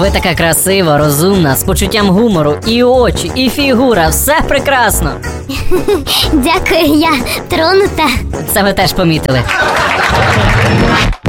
Ви така красива, розумна, з почуттям гумору, і очі, і фігура, все прекрасно. Дякую, я тронута. Це ви теж помітили.